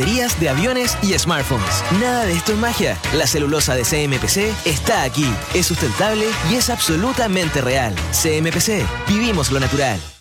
baterías de aviones y smartphones. Nada de esto es magia. La celulosa de CMPC está aquí. Es sustentable y es absolutamente real. CMPC. Vivimos lo natural.